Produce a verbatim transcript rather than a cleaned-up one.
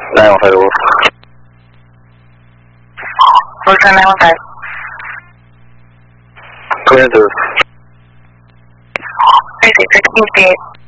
nine one five Wolf. Wolf nine one five. Clear the roof. thirty-six, sixteen,